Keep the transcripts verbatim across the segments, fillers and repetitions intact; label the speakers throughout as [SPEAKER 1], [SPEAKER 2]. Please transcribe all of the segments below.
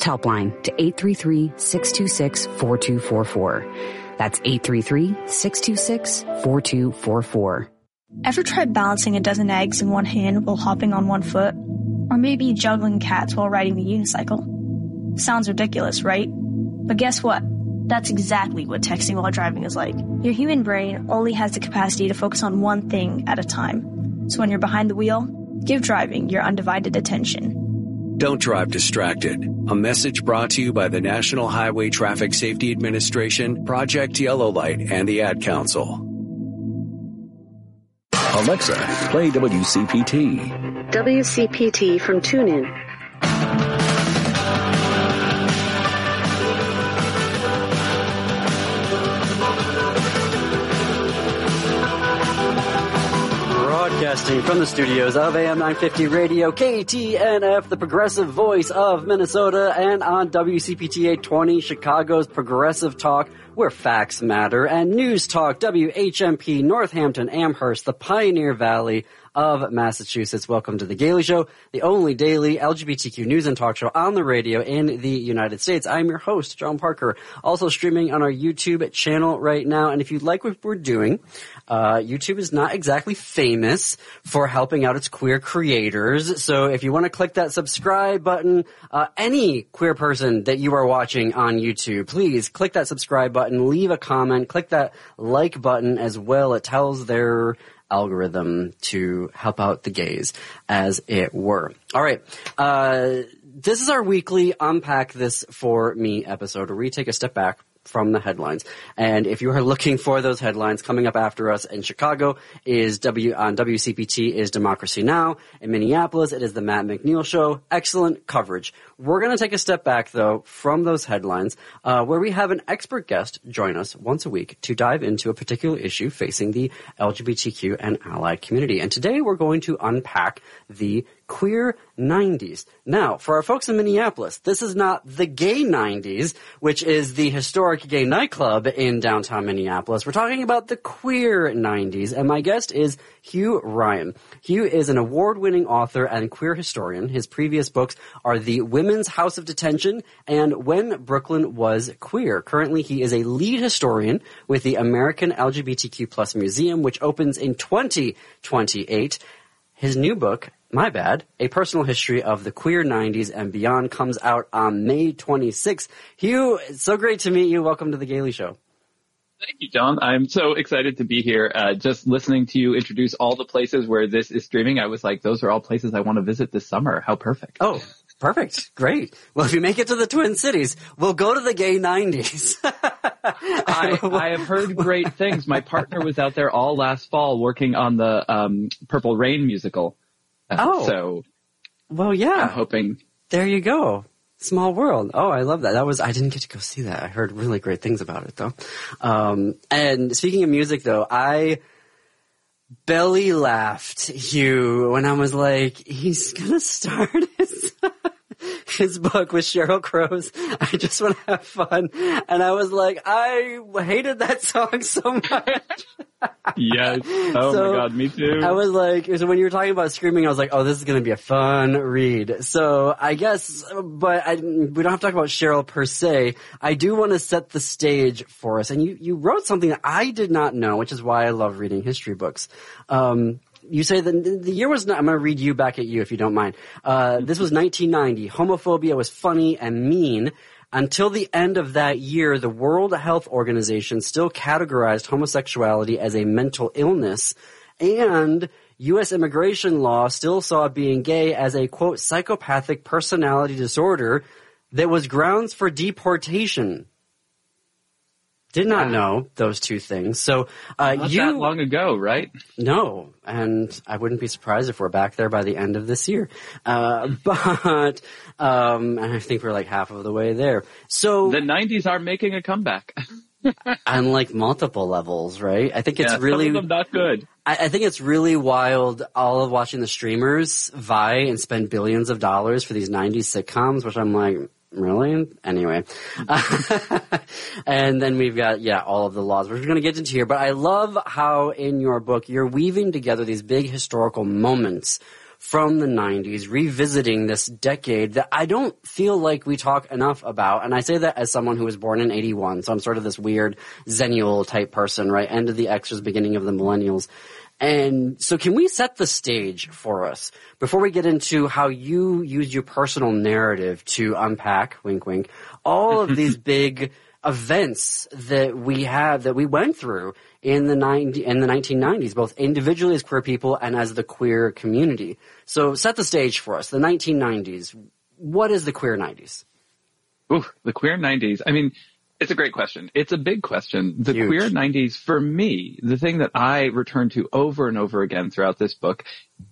[SPEAKER 1] Helpline to eight three three, six two six, four two four four. That's eight three three, six two six, four two four four.
[SPEAKER 2] Ever tried balancing a dozen eggs in one hand while hopping on one foot? Or maybe juggling cats while riding the unicycle? Sounds ridiculous, right? But guess what? That's exactly what texting while driving is like. Your human brain only has the capacity to focus on one thing at a time. So when you're behind the wheel, give driving your undivided attention.
[SPEAKER 3] Don't drive distracted. A message brought to you by the National Highway Traffic Safety Administration, Project Yellow Light, and the Ad Council.
[SPEAKER 4] Alexa, play W C P T.
[SPEAKER 5] W C P T from TuneIn.
[SPEAKER 6] Broadcasting from the studios of A M nine fifty Radio, K T N F, the progressive voice of Minnesota, and on W C P T eight twenty, Chicago's progressive talk, where facts matter, and News Talk, W H M P, Northampton, Amherst, the Pioneer Valley of Massachusetts. Welcome to The Gailey Show, the only daily L G B T Q news and talk show on the radio in the United States. I'm your host, John Parker, also streaming on our YouTube channel right now. And if you like what we're doing, uh, YouTube is not exactly famous for helping out its queer creators. So if you want to click that subscribe button, uh, any queer person that you are watching on YouTube, please click that subscribe button, leave a comment, click that like button as well. It tells their algorithm to help out the gays, as it were. All right. Uh, this is our weekly Unpack This For Me episode, where we take a step back from the headlines. And if you are looking for those headlines, coming up after us in Chicago is W on W C P T is Democracy Now! In Minneapolis, it is the Matt McNeil Show. Excellent coverage. We're going to take a step back, though, from those headlines, uh, where we have an expert guest join us once a week to dive into a particular issue facing the L G B T Q and allied community. And today we're going to unpack the queer nineties. Now, for our folks in Minneapolis, this is not the Gay nineties, which is the historic gay nightclub in downtown Minneapolis. We're talking about the queer nineties, and my guest is Hugh Ryan. Hugh is an award-winning author and queer historian. His previous books are The Women's House of Detention and When Brooklyn Was Queer. Currently, he is a lead historian with the American L G B T Q plus Museum, which opens in twenty twenty-eight. His new book, My Bad, A Personal History of the Queer nineties and Beyond, comes out on May twenty-sixth. Hugh, it's so great to meet you. Welcome to The Gailey Show.
[SPEAKER 7] Thank you, John. I'm so excited to be here. Uh, just listening to you introduce all the places where this is streaming, I was like, those are all places I want to visit this summer. How perfect.
[SPEAKER 6] Oh, perfect. Great. Well, if you make it to the Twin Cities, we'll go to the Gay nineties.
[SPEAKER 7] I, I have heard great things. My partner was out there all last fall working on the um, Purple Rain musical. Uh,
[SPEAKER 6] oh.
[SPEAKER 7] So,
[SPEAKER 6] well, yeah.
[SPEAKER 7] I'm hoping.
[SPEAKER 6] There you go. Small World. Oh, I love that. That was, I didn't get to go see that. I heard really great things about it, though. Um, and speaking of music, though, I belly laughed, Hugh, when I was like, he's gonna start his, his book with Sheryl Crow's I Just Want to Have Fun. And I was like, I hated that song so much.
[SPEAKER 7] Yes. Oh
[SPEAKER 6] so
[SPEAKER 7] my God, me too.
[SPEAKER 6] I was like, so when you were talking about screaming, I was like, oh, this is going to be a fun read. So I guess, but I, we don't have to talk about Sheryl per se. I do want to set the stage for us. And you, you wrote something that I did not know, which is why I love reading history books. Um, you say that the year was not, I'm going to read you back at you if you don't mind. Uh, this was nineteen ninety. Homophobia was funny and mean. Until the end of that year, the World Health Organization still categorized homosexuality as a mental illness, and U S immigration law still saw being gay as a, quote, psychopathic personality disorder that was grounds for deportation. Did not
[SPEAKER 7] wow.
[SPEAKER 6] know those two things. So, uh,
[SPEAKER 7] Not
[SPEAKER 6] you.
[SPEAKER 7] that long ago, right?
[SPEAKER 6] No. And I wouldn't be surprised if we're back there by the end of this year. Uh, but, um, and I think we're like half of the way there. So.
[SPEAKER 7] The nineties are making a comeback.
[SPEAKER 6] On like multiple levels, right? I think it's
[SPEAKER 7] yeah,
[SPEAKER 6] really.
[SPEAKER 7] Some of them not good.
[SPEAKER 6] I, I think it's really wild, all of watching the streamers vie and spend billions of dollars for these nineties sitcoms, which I'm like, really? Anyway. And then we've got, yeah, all of the laws, which we're going to get into here. But I love how in your book you're weaving together these big historical moments from the nineties, revisiting this decade that I don't feel like we talk enough about. And I say that as someone who was born in eighty-one, so I'm sort of this weird Zennial type person, right? End of the Xers, beginning of the millennials. And so can we set the stage for us before we get into how you use your personal narrative to unpack, wink, wink, all of these big events that we have, that we went through in the ninety, in the nineteen nineties, both individually as queer people and as the queer community. So set the stage for us. The nineteen nineties. What is the queer nineties?
[SPEAKER 7] Ooh, the queer nineties. I mean, it's a great question. It's a big question. The
[SPEAKER 6] Huge.
[SPEAKER 7] Queer nineties, for me, the thing that I return to over and over again throughout this book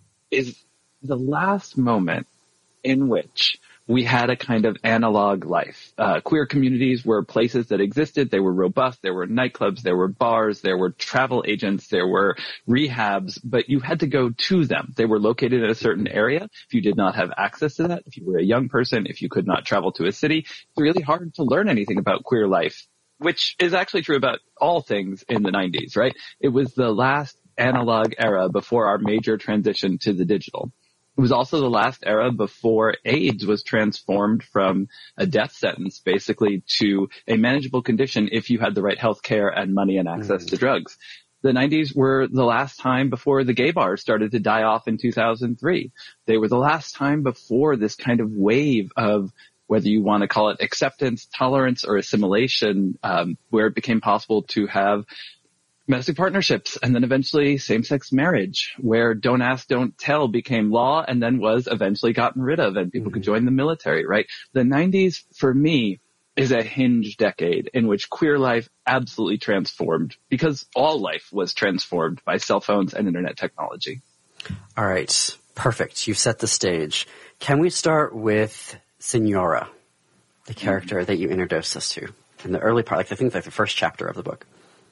[SPEAKER 7] is the last moment in which we had a kind of analog life. Uh, queer communities were places that existed. They were robust. There were nightclubs. There were bars. There were travel agents. There were rehabs, but you had to go to them. They were located in a certain area. If you did not have access to that, if you were a young person, if you could not travel to a city, it's really hard to learn anything about queer life, which is actually true about all things in the nineties, right? It was the last analog era before our major transition to the digital. It was also the last era before AIDS was transformed from a death sentence basically to a manageable condition if you had the right health care and money and access mm. to drugs. The nineties were the last time before the gay bars started to die off in two thousand three. They were the last time before this kind of wave of, whether you want to call it acceptance, tolerance, or assimilation, um, where it became possible to have domestic partnerships, and then eventually same-sex marriage, where don't ask, don't tell became law and then was eventually gotten rid of, and people mm-hmm. could join the military, right? The nineties, for me, is a hinge decade in which queer life absolutely transformed, because all life was transformed by cell phones and internet technology.
[SPEAKER 6] All right. Perfect. You've set the stage. Can we start with Senora, the character mm-hmm. that you introduced us to in the early part, like I think like the first chapter of the book?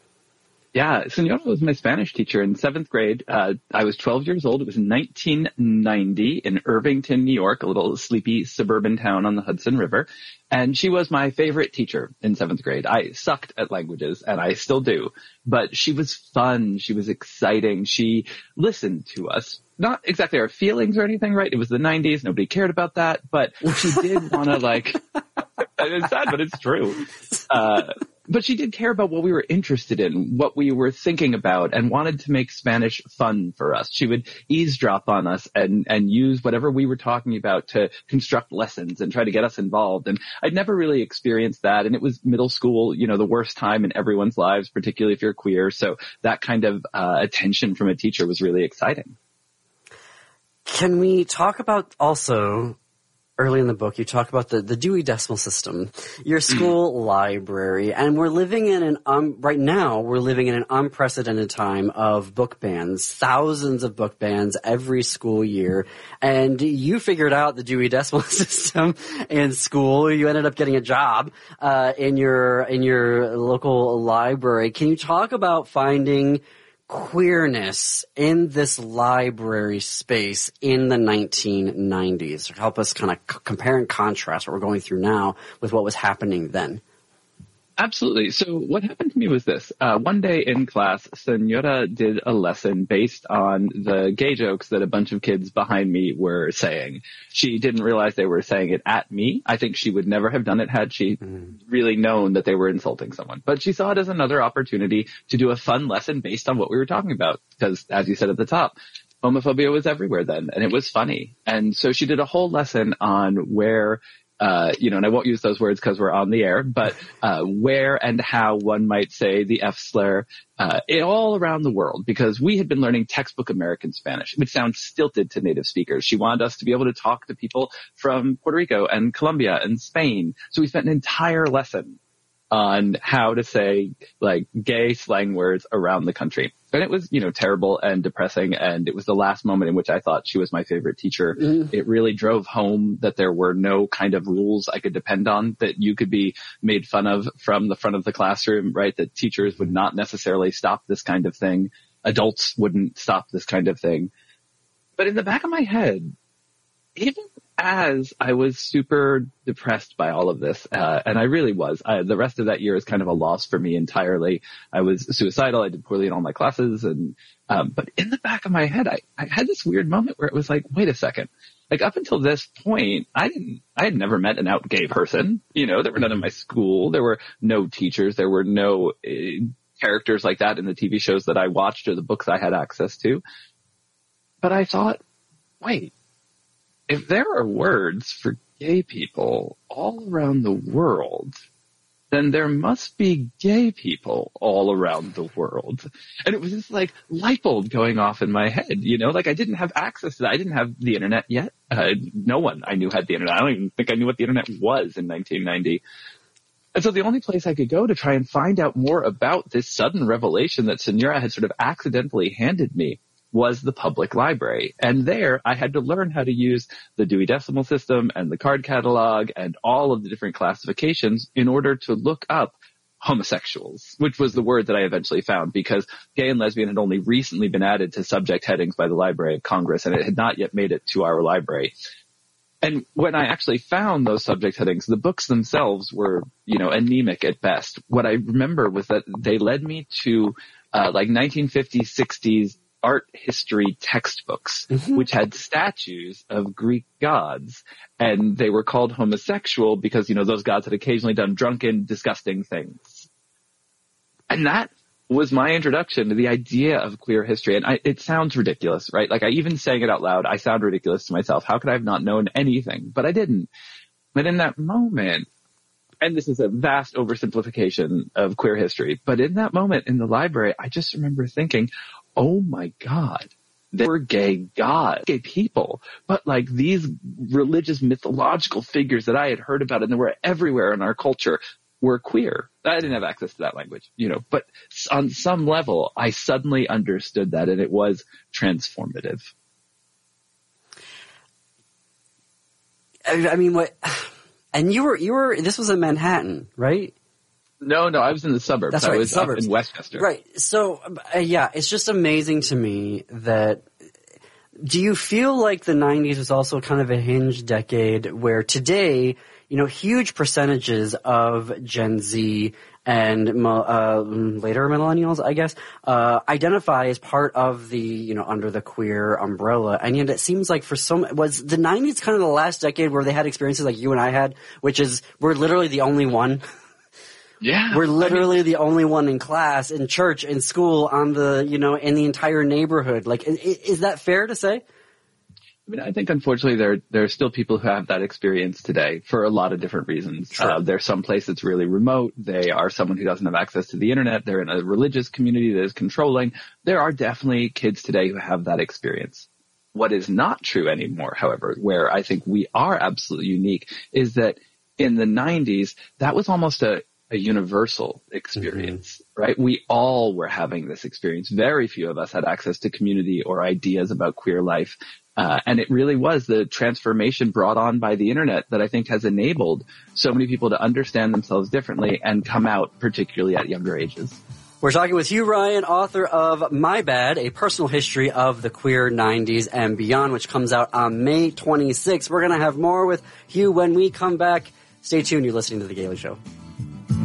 [SPEAKER 7] Yeah, Senora was my Spanish teacher in seventh grade. Uh, I was twelve years old. It was nineteen ninety in Irvington, New York, a little sleepy suburban town on the Hudson River. And she was my favorite teacher in seventh grade. I sucked at languages, and I still do. But she was fun. She was exciting. She listened to us. Not exactly our feelings or anything, right? It was the nineties. Nobody cared about that. But she did want to, like, it's sad, but it's true. Uh, But she did care about what we were interested in, what we were thinking about, and wanted to make Spanish fun for us. She would eavesdrop on us and, and use whatever we were talking about to construct lessons and try to get us involved. And I'd never really experienced that. And it was middle school, you know, the worst time in everyone's lives, particularly if you're queer. So that kind of uh, attention from a teacher was really exciting.
[SPEAKER 6] Can we talk about also... Early in the book, you talk about the, the Dewey Decimal System, your school library, and we're living in an, um, right now, we're living in an unprecedented time of book bans, thousands of book bans every school year, and you figured out the Dewey Decimal System in school. You ended up getting a job, uh, in your, in your local library. Can you talk about finding queerness in this library space in the nineteen nineties? Help us kind of c- compare and contrast what we're going through now with what was happening then.
[SPEAKER 7] Absolutely. So what happened to me was this. Uh, one day in class, Senora did a lesson based on the gay jokes that a bunch of kids behind me were saying. She didn't realize they were saying it at me. I think she would never have done it had she mm. really known that they were insulting someone. But she saw it as another opportunity to do a fun lesson based on what we were talking about. Because, as you said at the top, homophobia was everywhere then, and it was funny. And so she did a whole lesson on where... Uh, you know, and I won't use those words because we're on the air, but uh, where and how one might say the F slur uh, it all around the world, because we had been learning textbook American Spanish, which sounds stilted to native speakers. She wanted us to be able to talk to people from Puerto Rico and Colombia and Spain. So we spent an entire lesson on how to say, like, gay slang words around the country. And it was, you know, terrible and depressing, and it was the last moment in which I thought she was my favorite teacher. Mm. It really drove home that there were no kind of rules I could depend on, that you could be made fun of from the front of the classroom, right? That teachers would not necessarily stop this kind of thing. Adults wouldn't stop this kind of thing. But in the back of my head, even as I was super depressed by all of this, uh, and I really was, I, the rest of that year is kind of a loss for me entirely. I was suicidal. I did poorly in all my classes. And, um, but in the back of my head, I, I had this weird moment where it was like, wait a second. Like up until this point, I didn't, I had never met an out gay person. You know, there were none in my school. There were no teachers. There were no uh, characters like that in the T V shows that I watched or the books I had access to. But I thought, wait, if there are words for gay people all around the world, then there must be gay people all around the world. And it was this like light bulb going off in my head, you know, like I didn't have access to that. I didn't have the internet yet. Uh, no one I knew had the internet. I don't even think I knew what the internet was in nineteen ninety. And so the only place I could go to try and find out more about this sudden revelation that Senora had sort of accidentally handed me was the public library. And there I had to learn how to use the Dewey Decimal System and the card catalog and all of the different classifications in order to look up homosexuals, which was the word that I eventually found because gay and lesbian had only recently been added to subject headings by the Library of Congress, and it had not yet made it to our library. And when I actually found those subject headings, the books themselves were, you know, anemic at best. What I remember was that they led me to uh, like nineteen fifties, sixties art history textbooks, mm-hmm. which had statues of Greek gods, and they were called homosexual because, you know, those gods had occasionally done drunken, disgusting things. And that was my introduction to the idea of queer history. And I, it sounds ridiculous, right? Like I even saying it out loud, I sound ridiculous to myself. How could I have not known anything? But I didn't. But in that moment, and this is a vast oversimplification of queer history, but in that moment in the library, I just remember thinking, oh my God, there were gay gods, gay people, but like these religious mythological figures that I had heard about and that were everywhere in our culture were queer. I didn't have access to that language, you know, but on some level, I suddenly understood that, and it was transformative.
[SPEAKER 6] I mean, what, and you were, you were, this was in Manhattan, right?
[SPEAKER 7] No, no, I was in the suburbs.
[SPEAKER 6] That's right,
[SPEAKER 7] I was
[SPEAKER 6] suburbs.
[SPEAKER 7] up in Westchester.
[SPEAKER 6] Right. So, uh, yeah, it's just amazing to me that – do you feel like the nineties was also kind of a hinge decade where today, you know, huge percentages of Gen Z and uh, later millennials, I guess, uh, identify as part of the, you know, under the queer umbrella. And yet it seems like for some – was the nineties kind of the last decade where they had experiences like you and I had, which is we're literally the only one –
[SPEAKER 7] Yeah.
[SPEAKER 6] We're literally
[SPEAKER 7] I mean,
[SPEAKER 6] the only one in class, in church, in school, on the, you know, in the entire neighborhood. Like, is, is that fair to say?
[SPEAKER 7] I mean, I think unfortunately there, there are still people who have that experience today for a lot of different reasons.
[SPEAKER 6] Sure.
[SPEAKER 7] Uh, they're someplace that's really remote. They are someone who doesn't have access to the internet. They're in a religious community that is controlling. There are definitely kids today who have that experience. What is not true anymore, however, where I think we are absolutely unique, is that in the nineties, that was almost a, a universal experience, mm-hmm. right? We all were having this experience. Very few of us had access to community or ideas about queer life. Uh, and it really was the transformation brought on by the internet that I think has enabled so many people to understand themselves differently and come out, particularly at younger ages.
[SPEAKER 6] We're talking with Hugh Ryan, author of My Bad, A Personal History of the Queer nineties and Beyond, which comes out on May twenty-sixth. We're going to have more with Hugh when we come back. Stay tuned. You're listening to The Gaily Show.